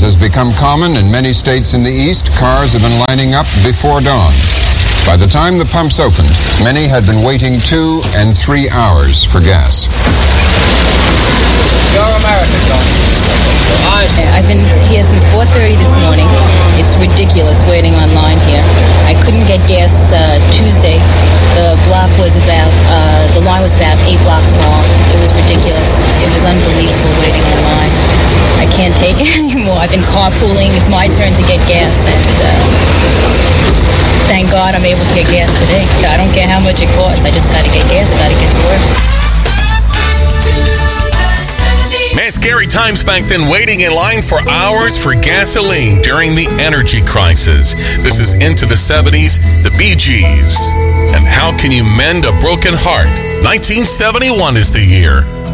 As has become common in many states in the East, cars have been lining up before dawn. By the time the pumps opened, many had been waiting 2 and 3 hours for gas. I've been here since 4:30 this morning. It's ridiculous waiting online here. I couldn't get gas Tuesday. The line was about 8 blocks long. It was ridiculous. It was unbelievable waiting online. I can't take it anymore. I've been carpooling. It's my turn to get gas, and thank God I'm able to get gas today. I don't care how much it costs. I just got to get gas. I got to get to work. Man, scary times back then, waiting in line for hours for gasoline during the energy crisis. This is Into the 70s, the Bee Gees. And how can you mend a broken heart? 1971 is the year.